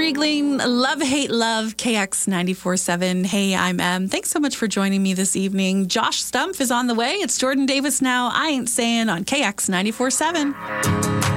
Riegling, Love, Hate, Love, KX 94.7. Hey, I'm Em. Thanks so much for joining me this evening. Josh Stumpf is on the way. It's Jordan Davis Now. I Ain't Saying on KX 94.7.